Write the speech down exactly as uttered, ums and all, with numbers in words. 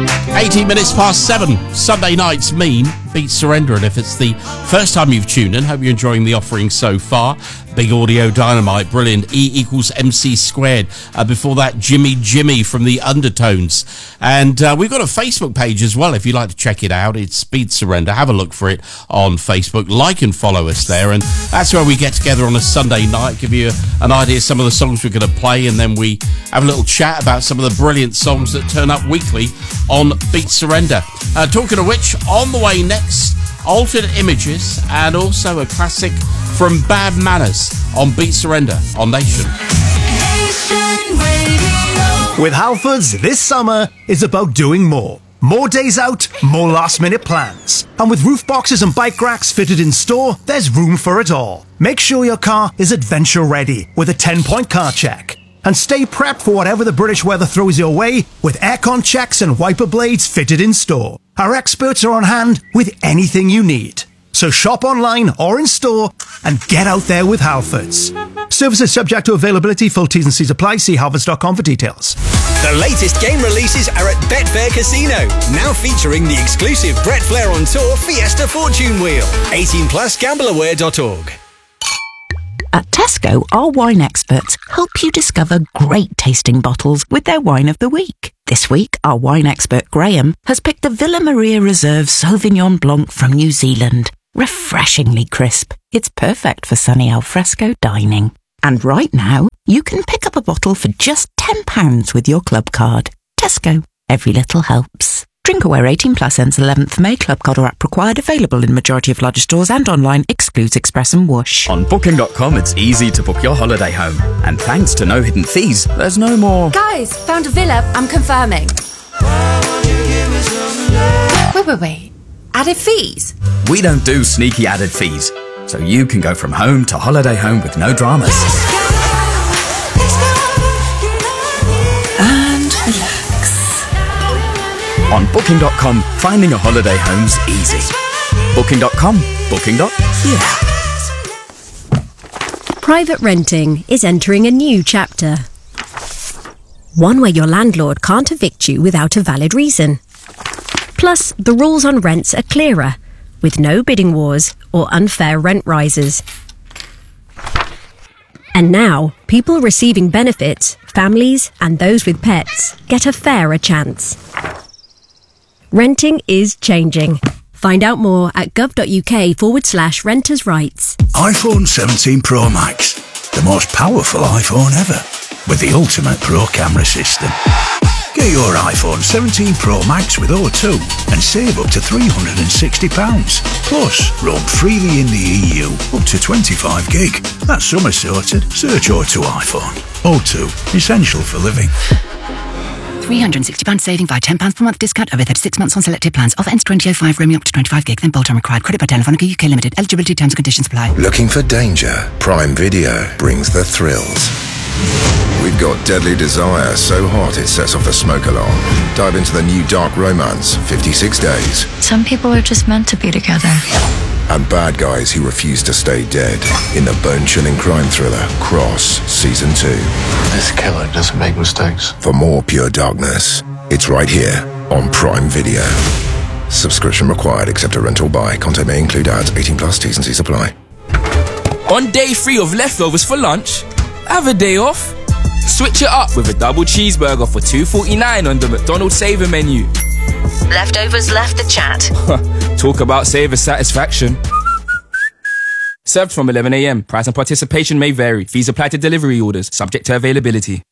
eighteen minutes past seven. Sunday nights mean beat Surrender, and if it's the first time you've tuned in, hope you're enjoying the offering so far. Big Audio Dynamite, brilliant. E equals M C squared. Uh, before that, Jimmy Jimmy from the Undertones. And uh, we've got a Facebook page as well, if you'd like to check it out. It's Beat Surrender. Have a look for it on Facebook. Like and follow us there. And that's where we get together on a Sunday night, give you an idea of some of the songs we're going to play, and then we have a little chat about some of the brilliant songs that turn up weekly on Beat Surrender. Uh, talking of which, on the way next, Alternate Images, and also a classic from Bad Manners on Beat Surrender on Nation. With Halfords, this summer is about doing more. More days out, more last-minute plans. And with roof boxes and bike racks fitted in store, there's room for it all. Make sure your car is adventure-ready with a ten-point car check. And stay prepped for whatever the British weather throws your way with aircon checks and wiper blades fitted in store. Our experts are on hand with anything you need. So shop online or in store and get out there with Halfords. Services subject to availability, full T's and C's apply. See halfords dot com for details. The latest game releases are at Betfair Casino, now featuring the exclusive Brett Flair on Tour Fiesta Fortune Wheel. eighteen plus, gamble aware dot org. At Tesco, our wine experts help you discover great tasting bottles with their wine of the week. This week, our wine expert Graham has picked the Villa Maria Reserve Sauvignon Blanc from New Zealand. Refreshingly crisp. It's perfect for sunny alfresco dining. And right now, you can pick up a bottle for just ten pounds with your club card. Tesco. Every little helps. Drink aware eighteen plus ends eleventh of May. Club card or app required. Available in majority of larger stores and online. Excludes Express and Whoosh. On Booking dot com, it's easy to book your holiday home. And thanks to no hidden fees, there's no more... Guys, found a villa. I'm confirming. Wait, wait, wait. Added fees? We don't do sneaky added fees. So you can go from home to holiday home with no dramas. And relax. On Booking dot com, finding a holiday home's easy. Booking dot com. Booking. Yeah. Private renting is entering a new chapter. One where your landlord can't evict you without a valid reason. Plus, the rules on rents are clearer, with no bidding wars or unfair rent rises. And now, people receiving benefits, families and those with pets, get a fairer chance. Renting is changing. Find out more at gov.uk forward slash renters' rights. iPhone seventeen Pro Max, the most powerful iPhone ever, with the ultimate pro camera system. Get your iPhone seventeen Pro Max with O two and save up to three hundred sixty pounds. Plus, roam freely in the E U up to twenty-five gig. That's summer sorted. Search O two iPhone. O two, essential for living. three hundred sixty pounds saving via ten pounds per month discount over thirty-six months on selected plans. Offer ends twenty oh five, roaming up to twenty-five gig, then bolt on required. Credit by Telefonica U K Limited. Eligibility terms and conditions apply. Looking for danger? Prime Video brings the thrills. We've got Deadly Desire, so hot it sets off a smoke alarm. Dive into the new dark romance, fifty-six days. Some people are just meant to be together. And bad guys who refuse to stay dead in the bone-chilling crime thriller, Cross, Season two. This killer doesn't make mistakes. For more pure darkness, it's right here on Prime Video. Subscription required except a rental buy. Content may include ads. eighteen plus, T's and C's apply. On day three of leftovers for lunch, have a day off. Switch it up with a double cheeseburger for two forty-nine on the McDonald's Saver menu. Leftovers left the chat. Talk about saver satisfaction. Served from eleven a m. Price and participation may vary. Fees apply to delivery orders, subject to availability.